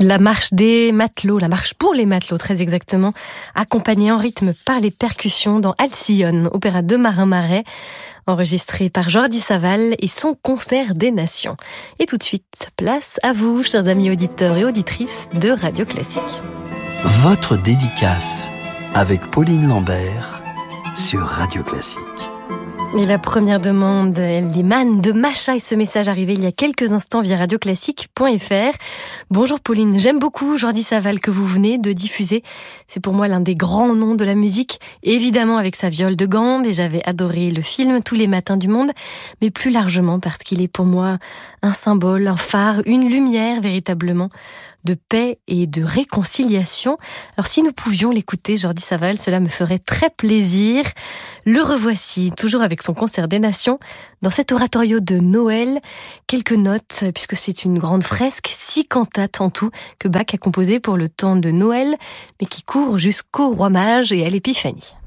La marche des matelots, la marche pour les matelots très exactement, accompagnée en rythme par les percussions dans Alcyone, opéra de Marin-Marais, enregistré par Jordi Savall et son concert des nations. Et tout de suite, place à vous, chers amis auditeurs et auditrices de Radio Classique. Votre dédicace avec Pauline Lambert sur Radio Classique. Et la première demande, elle émane de Macha et ce message arrivé il y a quelques instants via radioclassique.fr. Bonjour Pauline, j'aime beaucoup Jordi Savall que vous venez de diffuser. C'est pour moi l'un des grands noms de la musique, évidemment avec sa viole de gambe, et j'avais adoré le film Tous les matins du monde, mais plus largement parce qu'il est pour moi un symbole, un phare, une lumière véritablement de paix et de réconciliation. Alors si nous pouvions l'écouter, Jordi Savall, cela me ferait très plaisir. Le revoici, toujours avec son concert des nations, dans cet oratorio de Noël. Quelques notes, puisque c'est une grande fresque, 6 cantates en tout, que Bach a composées pour le temps de Noël, mais qui court jusqu'au Roi Mage et à l'Épiphanie.